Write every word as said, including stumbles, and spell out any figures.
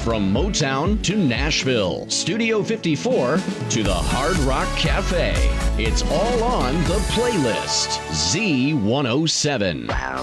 From Motown to Nashville, Studio fifty-four to the Hard Rock Cafe. It's all on the playlist. Z one oh seven. Wow.